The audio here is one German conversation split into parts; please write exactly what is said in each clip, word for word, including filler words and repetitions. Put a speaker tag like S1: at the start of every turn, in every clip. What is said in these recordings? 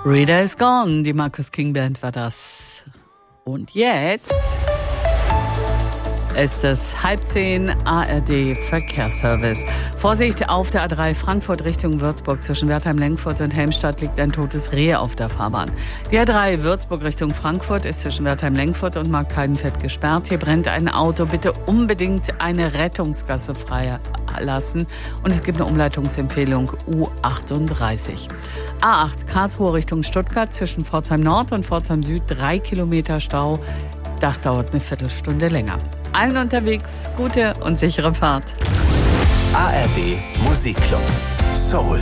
S1: Rita is Gone, die Marcus King Band war das. Und jetzt ist es halb zehn, A R D Verkehrsservice. Vorsicht, auf der A drei Frankfurt Richtung Würzburg zwischen Wertheim-Lengfurt und Helmstadt liegt ein totes Reh auf der Fahrbahn. Die A drei Würzburg Richtung Frankfurt ist zwischen Wertheim-Lengfurt und Marktheidenfeld gesperrt. Hier brennt ein Auto. Bitte unbedingt eine Rettungsgasse freilassen. Und es gibt eine Umleitungsempfehlung U achtunddreißig. A acht Karlsruhe Richtung Stuttgart zwischen Pforzheim Nord und Pforzheim Süd drei Kilometer Stau. Das dauert eine Viertelstunde länger. Allen unterwegs gute und sichere Fahrt.
S2: A R D Musikclub Soul.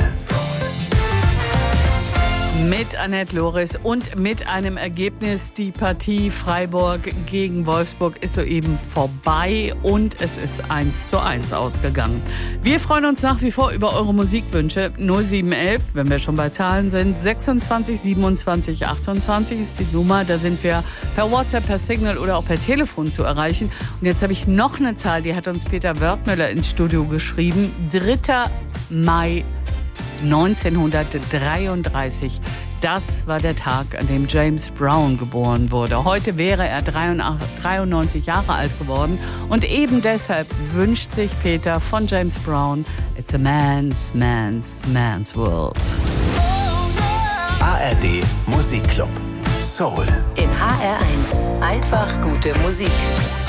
S1: Mit Annette Loris und mit einem Ergebnis. Die Partie Freiburg gegen Wolfsburg ist soeben vorbei und es ist eins zu eins ausgegangen. Wir freuen uns nach wie vor über eure Musikwünsche. null sieben elf, wenn wir schon bei Zahlen sind, sechsundzwanzig siebenundzwanzig achtundzwanzig ist die Nummer. Da sind wir per WhatsApp, per Signal oder auch per Telefon zu erreichen. Und jetzt habe ich noch eine Zahl, die hat uns Peter Wörthmüller ins Studio geschrieben. dritter Mai neunzehnhundertdreiunddreißig. Das war der Tag, an dem James Brown geboren wurde. Heute wäre er dreiundneunzig Jahre alt geworden. Und eben deshalb wünscht sich Peter von James Brown It's a man's, man's, man's world.
S2: A R D Musikclub Soul.
S3: In H R eins. Einfach gute Musik.